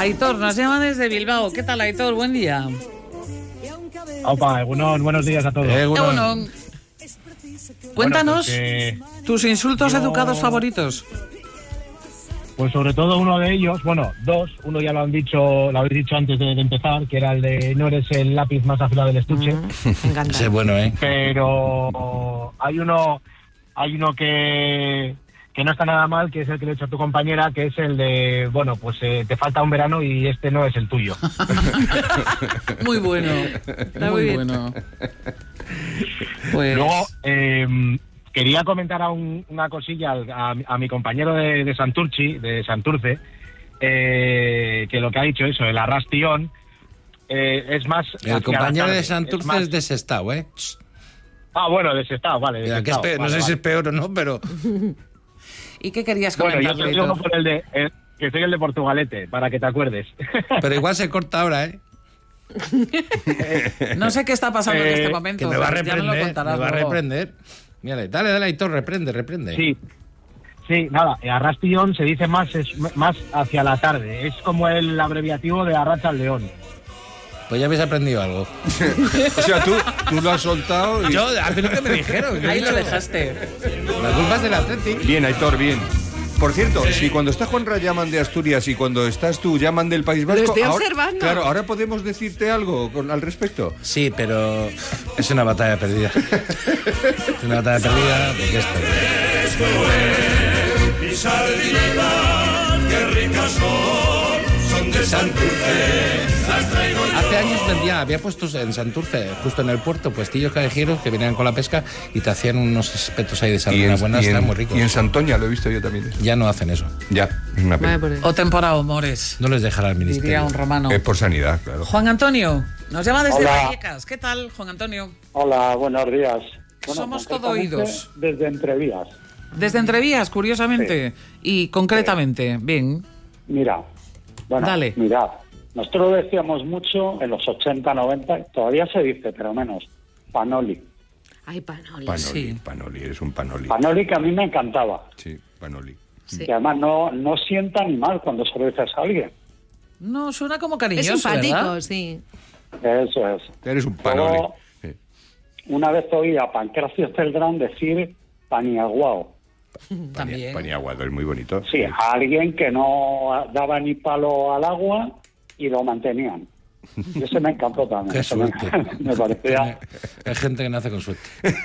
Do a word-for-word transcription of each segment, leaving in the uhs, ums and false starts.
Aitor nos llama desde Bilbao. ¿Qué tal, Aitor? Buen día. Opa, Egunon, buenos días a todos. Egunon. Egunon. Cuéntanos bueno, pues, eh, tus insultos yo... educados favoritos. Pues sobre todo uno de ellos, bueno, dos, uno ya lo han dicho, lo habéis dicho antes de, de empezar, que era el de no eres el lápiz más afilado del estuche. Mm, me encanta. Ese es bueno, ¿eh? Pero hay uno, hay uno que, que no está nada mal, que es el que le he hecho a tu compañera, que es el de, bueno, pues eh, te falta un verano y este no es el tuyo. Muy bueno, está muy, muy bueno. Pues... Luego, eh, quería comentar a un, una cosilla a, a mi compañero de, de Santurchi, de Santurce, eh, que lo que ha dicho eso, el arrastión, eh, es más... El compañero de Santurce es, más... es desestado, ¿eh? Ah, bueno, desestado, vale. Desestado, que es peor, vale, no sé vale. si es peor o no, pero... ¿Y qué querías comentar? Bueno, yo soy por el de, el, que soy el de Portugalete, para que te acuerdes. Pero igual se corta ahora, ¿eh? No sé qué está pasando eh, en este momento. Que me va a reprender, no me va a reprender. Mírale, dale, dale, Aitor, reprende, reprende. Sí, sí, nada, arrastión se dice más, es más hacia la tarde. Es como el abreviativo de arracha al león. Pues ya habéis aprendido algo. O sea, tú, tú lo has soltado y... Yo, a mí lo que me dijeron. Ahí lo dejaste. La culpa es del Atleti. Bien, Aitor, bien. Por cierto, si cuando está Juanra llaman de Asturias y cuando estás tú llaman del País Vasco... Lo estoy ahora, observando. Claro, ahora podemos decirte algo con, al respecto. Sí, pero es una batalla perdida. Es una batalla perdida porque es perdida. Hace años vendía, había puestos en Santurce, justo en el puerto, puestillos callejeros que venían con la pesca y te hacían unos espetos ahí de sardina buenas, y en, estaban muy ricos. Y en Santoña lo he visto yo también. Ya no hacen eso. Ya, es una pena. O temporada Mores. No les dejará el ministerio. Diría un romano. Es por sanidad, claro. Juan Antonio, nos llama desde Hola. Vallecas. ¿Qué tal, Juan Antonio? Hola, buenos días. Bueno, Somos todo oídos. Desde Entrevías. Desde Entrevías, curiosamente. Sí. Y concretamente, sí. Bien. Mira, bueno, Dale. mirad. Nosotros decíamos mucho en los ochenta, noventa, todavía se dice, pero menos, Panoli. Ay, Panoli. Panoli, Sí. Panoli, eres un Panoli. Panoli que a mí me encantaba. Sí, Panoli. Sí. Que además no, no sienta ni mal cuando se lo dices a alguien. No, suena como cariñoso, Es simpático, ¿verdad? sí. Eso es. Eres un Panoli. Luego, Sí. una vez oí a Pancracio Celdrán decir paniaguao. También. Paniaguado, es muy bonito. Sí, a alguien que no daba ni palo al agua y lo mantenían. Y ese me encantó también. Qué Ese me, suerte. me parecía... Hay gente que nace con suerte.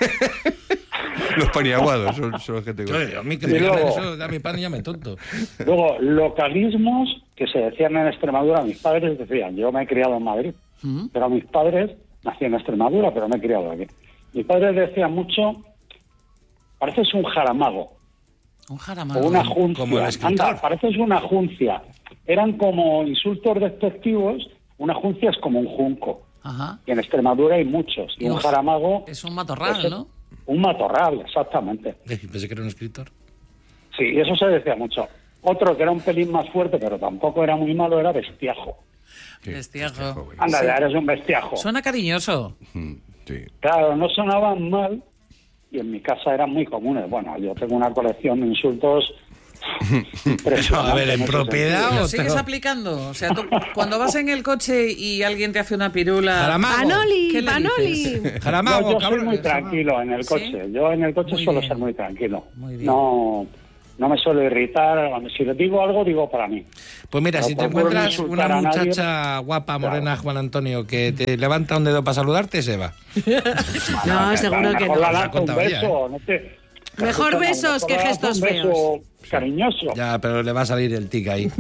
Los paniaguados son, son gente... Oye, a mí que Y me luego- digan eso, da mi pan y ya me tonto. Luego, localismos que se decían en Extremadura, mis padres decían, yo me he criado en Madrid, ¿Mm? pero mis padres, nací en Extremadura, pero me he criado aquí. Mis padres decían mucho, pareces un jaramago, Un o jaramago. una juncia. como el escritor. Anda, pareces una juncia. Eran como insultos despectivos, una juncia es como un junco. Ajá. Y en Extremadura hay muchos. Y Y un un- jaramago... Es un matorral, pues, ¿no? Un matorral, exactamente. Eh, Pensé que era un escritor. Sí, y eso se decía mucho. Otro que era un pelín más fuerte, pero tampoco era muy malo, era bestiajo. Sí, Bestiajo. bueno. Anda, Sí. ya eres un bestiajo. Suena cariñoso. Mm, Sí. Claro, no sonaban mal y en mi casa eran muy comunes. Bueno, yo tengo una colección de insultos impresionante. A ver, en ese propiedad sentido. ¿Lo o sigues te- aplicando? O sea, tú, cuando vas en el coche y alguien te hace una pirula... Jaramago. Panoli, ¿Qué le Panoli. dices? Jaramago, No, yo soy cabrón. muy tranquilo en el ¿Sí? coche. Yo en el coche Muy suelo bien. ser muy tranquilo. Muy bien. No, no me suelo irritar. Si les digo algo, digo para mí. Pues mira, No si te procuro encuentras insultar una a nadie. muchacha guapa, morena, Claro. Juan Antonio, que te levanta un dedo para saludarte, se va. No, seguro que Mejor no. la la lanzo un contaba ya, beso. No te... Mejor Escúchame, besos mejor que le das gestos un beso cariñoso. Ya, pero le va a salir el tic ahí.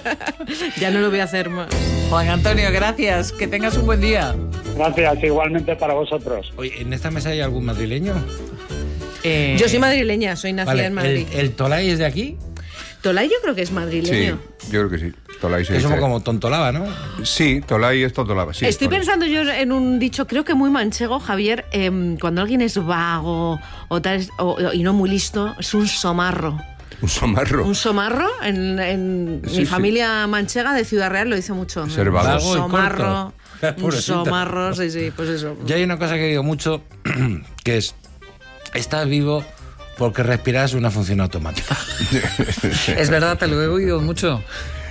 Ya no lo voy a hacer más. Juan Antonio, gracias. Que tengas un buen día. Gracias, igualmente para vosotros. Oye, ¿en esta mesa hay algún madrileño? Eh, Yo soy madrileña, soy nacida Vale, en Madrid. ¿el, el Tolai es de aquí? Tolai yo creo que es Sí, madrileño. yo creo que sí. Tolai se Es dice. como Tontolaba, ¿no? Sí, Tolai es Tontolaba, sí. Estoy correcto. pensando yo en un dicho, creo que muy manchego, Javier, em, cuando alguien es vago o tal, o- o- y no muy listo, es un somarro. Un somarro. Un somarro, en, en Sí, mi sí. familia manchega de Ciudad Real lo dice mucho. Ser vago. Un Vago y somarro, corto. un Pobrecita. somarro, sí, sí, pues eso. Yo hay una cosa que digo mucho, que es, estás vivo porque respiras una función automática. Es verdad, te lo he oído mucho.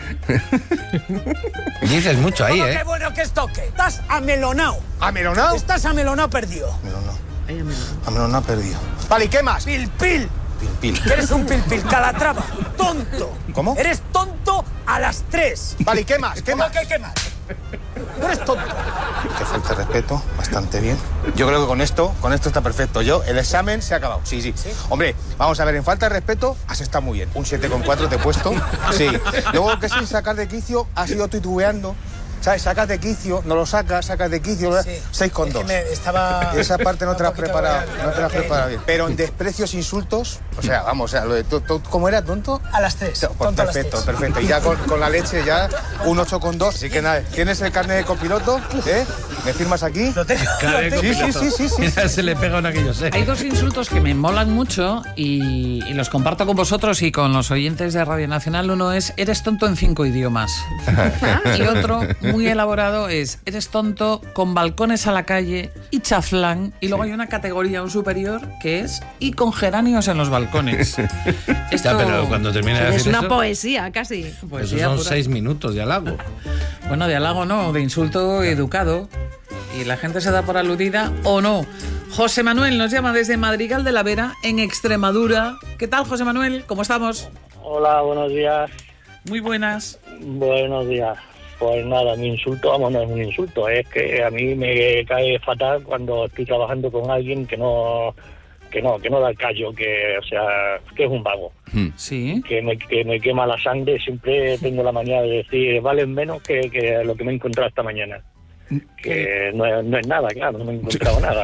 Dices mucho ahí, ¿eh? Qué bueno que es toque. Estás amelonado. ¿Amelonado? Estás amelonado perdido. Amelonado. Amelonado perdido. Vale, ¿y qué más? Pilpil. Pilpil. Eres un pilpil, calatrava. Tonto. ¿Cómo? Eres tonto a las tres. Vale, ¿y qué más? ¿Qué ¿Cómo más? que qué más? Tú eres tonto. Que falta de respeto, bastante bien. Yo creo que con esto, con esto está perfecto. Yo, el examen se ha acabado. Sí, sí. ¿Sí? Hombre, vamos a ver, en falta de respeto, has estado muy bien. Un siete coma cuatro te he puesto. Sí. Luego que sin sacar de quicio, has ido titubeando. ¿Sabes? Sacas de quicio, no lo sacas, sacas de quicio, sí. seis coma dos. Estaba... Esa parte no te la has preparado, no te la has preparado bien. Pero en desprecios, insultos, o sea, vamos, o sea, lo de to, to, ¿cómo era, tonto? A las tres. Pues perfecto, las tres. Perfecto. Y ya con, con la leche ya un ocho coma dos. Así que nada, ¿tienes el carnet de copiloto? ¿Eh? ¿Me firmas aquí? Lo tengo. Lo tengo. Sí, sí, sí, sí, sí, sí. Se le pega una que yo sé. Hay dos insultos que me molan mucho y, y los comparto con vosotros y con los oyentes de Radio Nacional. Uno es, eres tonto en cinco idiomas. Y otro, muy elaborado, es, eres tonto con balcones a la calle y chaflán. Y luego hay una categoría aún superior que es, y con geranios en los balcones. Esto, ya, pero cuando termine de es decir una eso, poesía, casi. Pues eso son pura. seis minutos de halago. Bueno, de halago no, de insulto educado. Y la gente se da por aludida o no. José Manuel nos llama desde Madrigal de la Vera, en Extremadura. ¿Qué tal, José Manuel? ¿Cómo estamos? Hola, buenos días. Muy buenas. Buenos días. Pues nada, mi insulto, vamos, no es un insulto, es que a mí me cae fatal cuando estoy trabajando con alguien que no que no que no da el callo, que o sea, que es un vago. Sí. Que me, que me quema la sangre, siempre tengo la manía de decir, valen menos que, que lo que me he encontrado esta mañana. Que no es, no es nada, claro, no me he encontrado nada.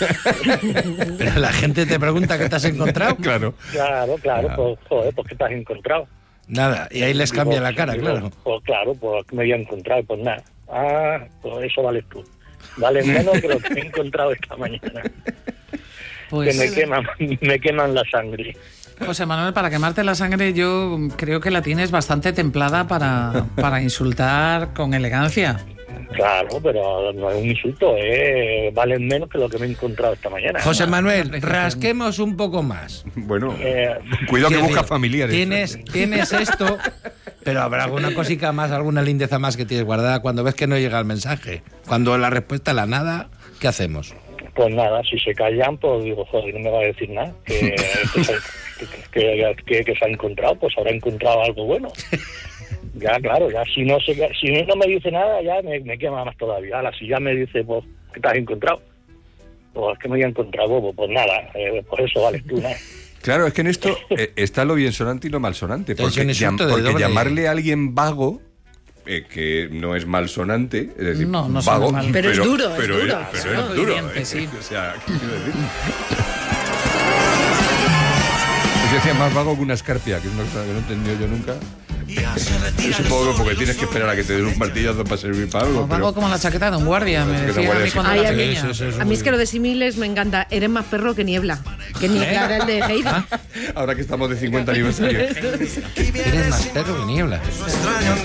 Pero la gente te pregunta qué te has encontrado. Claro. Claro, claro, pues joder, pues ¿qué te has encontrado? Nada, y ahí les cambia la cara, digo, claro. Pues claro, pues me voy a encontrar, pues nada. Ah, pues eso vales tú. Vale menos que lo que he encontrado esta mañana. Pues... Que me queman, me queman la sangre. José Manuel, para quemarte la sangre yo creo que la tienes bastante templada para, para insultar con elegancia. Claro, pero no es un insulto, ¿eh? Valen menos que lo que me he encontrado esta mañana. José Manuel, rasquemos un poco más. Bueno, eh, cuidado que busca decir, familiares. Tienes, tienes esto, pero habrá alguna cosica más, alguna lindeza más que tienes guardada cuando ves que no llega el mensaje. Cuando la respuesta es la nada, ¿qué hacemos? Pues nada, si se callan, pues digo, joder, no me va a decir nada. Que, que, se, que, que, que se ha encontrado, pues habrá encontrado algo bueno. Ya, claro, ya si no se, si no me dice nada, ya me, me quema más todavía. Ahora, si ya me dice, pues, ¿qué te has encontrado? Pues, ¿qué me voy a encontrar, bobo? Pues nada, eh, pues eso vales tú, nada. Claro, es que en esto eh, está lo bien sonante y lo malsonante. Porque, un llam, insulto de porque doble. llamarle a alguien vago, eh, que no es malsonante, es decir, No, no vago, suena mal. Pero es duro, es pero duro. pero Suena es duro. hiriente, eh, sí. O sea, ¿qué quiero decir? Pues yo decía más vago que una escarpia, que es una cosa que no he entendido yo nunca. Supongo que porque tienes que esperar a que te den un martillazo para servir para algo. Os hago como la chaqueta de un guardia, me chaqueta decía a mí guardia, cuando sí. era Ay, a mí- pequeña. Eso, eso, eso A mí es que lo de símiles me encanta. Eres más perro que niebla. Que niebla era el de Heidi. Ahora que estamos de cincuenta aniversario. Eres más perro que niebla.